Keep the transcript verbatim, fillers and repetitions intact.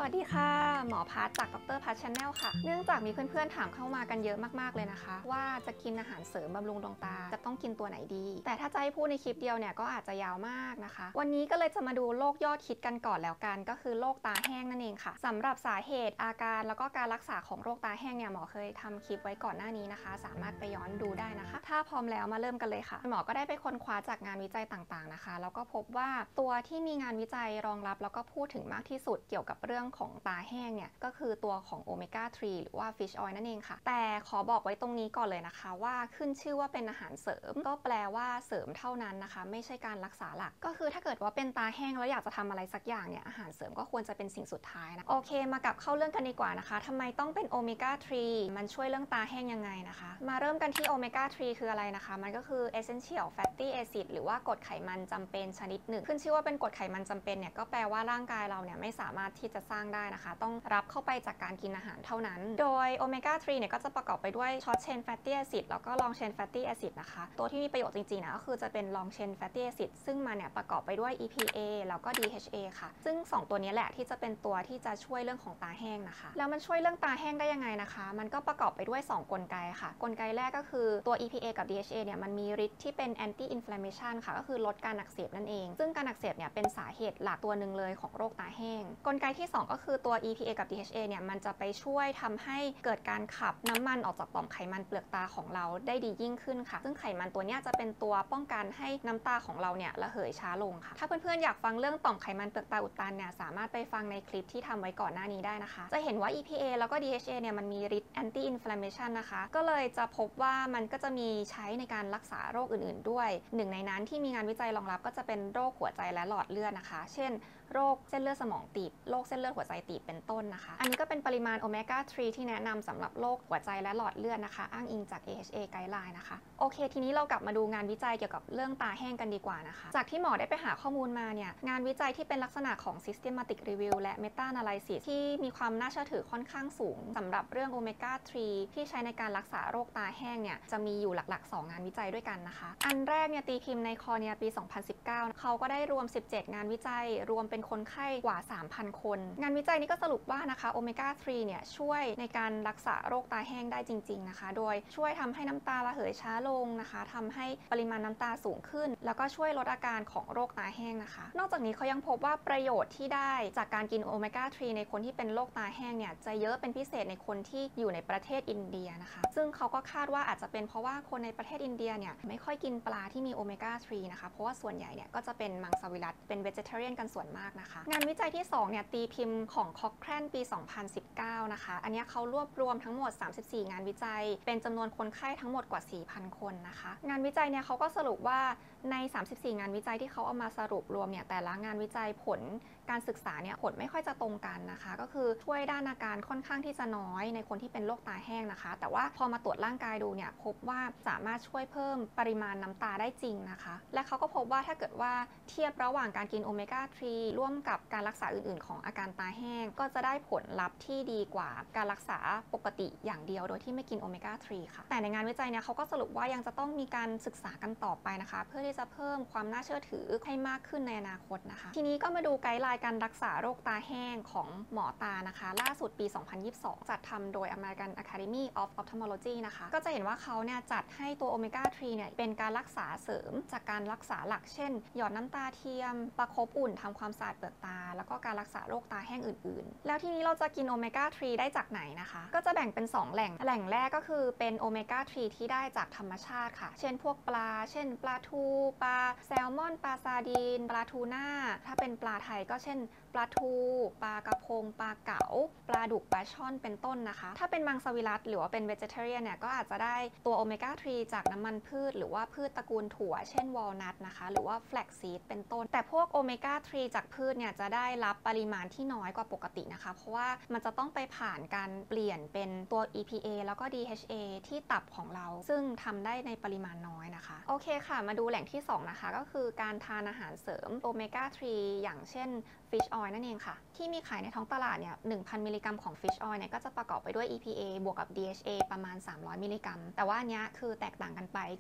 วัสดีค่ะหมอพัทจากดรพัทชาแนลค่ะเนื่องจากมีเพื่อนๆถามเข้ามากันเยอะมากๆเลยนะคะว่าจะกินอาหารเสริมบำรุงดวงตาจะต้องกินตัวไหนดีแต่ถ้าจะให้พูดในคลิปเดียวเนี่ยก็อาจจะยาวมากนะคะวันนี้ก็เลยจะมาดูโรคยอดฮิตกันก่อนแล้วกันก็คือโรคตาแห้งนั่นเองค่ะสำหรับสาเหตุอาการแล้วก็การรักษาของโรคตาแห้งเนี่ยหมอเคยทำคลิปไว้ก่อนหน้านี้นะคะสามารถไปย้อนดูได้นะคะถ้าพร้อมแล้วมาเริ่มกันเลยค่ะหมอก็ได้ไปค้นคว้าจากงานวิจัยต่างๆนะคะแล้วก็พบว่าตัวที่มีงานวิจัยรองรับแล้วก็พูดถึงมากที่สุดเกี่ยวกับเรื่องของตาแห้งเนี่ยก็คือตัวของโอเมก้า ทรี หรือว่า Fish Oil นั่นเองค่ะแต่ขอบอกไว้ตรงนี้ก่อนเลยนะคะว่าขึ้นชื่อว่าเป็นอาหารเสริมก็แปลว่าเสริมเท่านั้นนะคะไม่ใช่การรักษาหลักก็คือถ้าเกิดว่าเป็นตาแห้งแล้วอยากจะทำอะไรสักอย่างเนี่ยอาหารเสริมก็ควรจะเป็นสิ่งสุดท้ายนะโอเคมากลับเข้าเรื่องกันดีกว่านะคะทำไมต้องเป็นโอเมก้า ทรี มันช่วยเรื่องตาแห้งยังไงนะคะมาเริ่มกันที่โอเมก้า ทรี คืออะไรนะคะมันก็คือ essential fatty acid หรือว่ากรดไขมันจำเป็นชนิดหนึ่งขึ้นชื่อว่าเป็นกรดไขมันจำเป็นเนี่ยก็แปลว่าร่างกายเราเนี่ยไม่สามารถที่จะสร้างได้นะคะต้องรับเข้าไปจากการกินอาหารเท่านั้นโดยโอเมก้า ทรี เนี่ยก็จะประกอบไปด้วย short chain fatty acid แล้วก็ long chain fatty acid นะคะตัวที่มีประโยชน์จริงๆนะก็คือจะเป็น long chain fatty acid ซึ่งมันเนี่ยประกอบไปด้วย อี พี เอ แล้วก็ ดี เอช เอ ค่ะซึ่งสองตัวนี้แหละที่จะเป็นตัวที่จะช่วยเรื่องของตาแห้งนะคะแล้วมันช่วยเรื่องตาแห้งได้ยังไงนะคะมันก็ประกอบไปด้วยสองกลไกค่ะกลไกแรกก็คือตัว อี พี เอ กับ ดี เอช เอ เนี่ยมันมีฤทธิ์ที่เป็น anti inflammation ค่ะก็คือลดการอักเสบนั่นเองซึ่งการอักเสบเนี่ยเป็นสาเหตุหลักตัวหนึ่งเลยของโรคตาแห้งกลไกที่สองก็คือตัว อี พี เอ กับ ดี เอช เอ เนี่ยมันจะไปช่วยทำให้เกิดการขับน้ำมันออกจากต่อมไขมันเปลือกตาของเราได้ดียิ่งขึ้นค่ะซึ่งไขมันตัวนี้จะเป็นตัวป้องกันให้น้ำตาของเราเนี่ยระเหยช้าลงค่ะถ้าเพื่อนๆอยากฟังเรื่องต่อมไขมันเปลือกตาอุดตันเนี่ยสามารถไปฟังในคลิปที่ทำไว้ก่อนหน้านี้ได้นะคะจะเห็นว่า อี พี เอ แล้วก็ ดี เอช เอ เนี่ยมันมีฤทธิ์ anti inflammation นะคะก็เลยจะพบว่ามันก็จะมีใช้ในการรักษาโรคอื่นๆด้วยหนึ่งในนั้นที่มีงานวิจัยรองรับก็จะเป็นโรคหัวใจและหลอดเลือดนะคะเช่นโรคเส้นเลือดสมองตีบโรคเส้นเลือดหัวใจตีบเป็นต้นนะคะอันนี้ก็เป็นปริมาณโอเมก้า ทรี ที่แนะนำสำหรับโรคหัวใจและหลอดเลือดนะคะอ้างอิงจาก เอ เอช เอ Guideline นะคะโอเคทีนี้เรากลับมาดูงานวิจัยเกี่ยวกับเรื่องตาแห้งกันดีกว่านะคะจากที่หมอได้ไปหาข้อมูลมาเนี่ยงานวิจัยที่เป็นลักษณะของ systematic review และ meta analysis ที่มีความน่าเชื่อถือค่อนข้างสูงสำหรับเรื่องโอเมก้า ทรี ที่ใช้ในการรักษาโรคตาแห้งเนี่ยจะมีอยู่หลักๆสองงานวิจัยด้วยกันนะคะอันแรกเนี่ยตีพิมพ์ในคอเนียปีสองพันสิบเก้าเขาก็ได้รวมสิบเจ็ดงานวิจัยรวมเป็นคนไข้กว่า สามพัน คนงานวิจัยนี้ก็สรุปว่านะคะโอเมก้า ทรี เนี่ยช่วยในการรักษาโรคตาแห้งได้จริงๆนะคะโดยช่วยทำให้น้ำตาระเหยช้าลงนะคะทำให้ปริมาณน้ำตาสูงขึ้นแล้วก็ช่วยลดอาการของโรคตาแห้งนะคะนอกจากนี้เขายังพบว่าประโยชน์ที่ได้จากการกินโอเมก้า ทรี ในคนที่เป็นโรคตาแห้งเนี่ยจะเยอะเป็นพิเศษในคนที่อยู่ในประเทศอินเดียนะคะซึ่งเขาก็คาดว่าอาจจะเป็นเพราะว่าคนในประเทศอินเดียเนี่ยไม่ค่อยกินปลาที่มีโอเมก้า ทรี นะคะเพราะว่าส่วนใหญ่เนี่ยก็จะเป็นมังสวิรัติเป็น vegetarian กันส่วนมากนะคะงานวิจัยที่สองเนี่ยตีพิมพ์ของ Cochrane ปี สองพันสิบเก้า นะคะอันนี้เขารวบรวมทั้งหมดสามสิบสี่งานวิจัยเป็นจำนวนคนไข้ทั้งหมดกว่า สี่พัน คนนะคะงานวิจัยเนี่ยเขาก็สรุปว่าในสามสิบสี่งานวิจัยที่เขาเอามาสรุปรวมเนี่ยแต่ละงานวิจัยผลการศึกษาเนี่ยผลไม่ค่อยจะตรงกันนะคะก็คือช่วยด้านอาการค่อนข้างที่จะน้อยในคนที่เป็นโรคตาแห้งนะคะแต่ว่าพอมาตรวจร่างกายดูเนี่ยพบว่าสามารถช่วยเพิ่มปริมาณน้ำตาได้จริงนะคะและเขาก็พบว่าถ้าเกิดว่าเทียบระหว่างการกินโอเมก้า ทรี ร่วมกับการรักษาอื่นๆของอาการตาแห้งก็จะได้ผลลัพธ์ที่ดีกว่าการรักษาปกติอย่างเดียวโดยที่ไม่กินโอเมก้า ทรี ค่ะแต่ในงานวิจัยเนี่ยเขาก็สรุปว่ายังจะต้องมีการศึกษากันต่อไปนะคะเพื่อที่จะเพิ่มความน่าเชื่อถือให้มากขึ้นในอนาคตนะคะทีนี้ก็มาดูไกด์ไลน์การรักษาโรคตาแห้งของหมอตานะคะล่าสุดปี สองพันยี่สิบสอง จัดทำโดย American Academy of Ophthalmology นะคะก็จะเห็นว่าเขาเนี่ยจัดให้ตัวโอเมก้า ทรี เนี่ยเป็นการรักษาเสริมจากการรักษาหลักเช่นหยอดน้ำตาเทียมประคบอุ่นทำความสะอาดเปลือกตาแล้วก็การรักษาโรคตาแห้งอื่นๆแล้วทีนี้เราจะกินโอเมก้า ทรี ได้จากไหนนะคะก็จะแบ่งเป็นสองแหล่งแหล่งแรกก็คือเป็นโอเมก้า ทรี ที่ได้จากธรรมชาติค่ะเช่นพวกปลาเช่นปลาทูปลาแซลมอนปลาซาดีนปลาทูน่าถ้าเป็นปลาไทยก็เช่นปลาทูปลากระพงปลาเก๋าปลาดุกปลาช่อนเป็นต้นนะคะถ้าเป็นมังสวิรัติหรือว่าเป็น vegetarian เนี่ยก็อาจจะได้ตัวโอเมก้า ทรี จากน้ำมันพืชหรือว่าพืชตระกูลถั่วเช่นวอลนัทนะคะหรือว่าแฟลกซีดเป็นต้นแต่พวกโอเมก้า ทรี จากพืชเนี่ยจะได้รับปริมาณที่น้อยกว่าปกตินะคะเพราะว่ามันจะต้องไปผ่านการเปลี่ยนเป็นตัว อี พี เอ แล้วก็ ดี เอช เอ ที่ตับของเราซึ่งทำได้ในปริมาณน้อยนะคะโอเคค่ะมาดูแหล่งที่สองนะคะก็คือการทานอาหารเสริมโอเมก้า ทรี อย่างเช่น Fish Oil นั่นเองค่ะที่มีขายในท้องตลาดเนี่ย หนึ่งพัน มิลลิกรัมของ Fish Oil เนี่ยก็จะประกอบไปด้วย อี พี เอ บวกกับ ดี เอช เอ ประมาณ สามร้อย มิลลิกรัมแต่ว่าอันนี้คือแตกต่างกันไป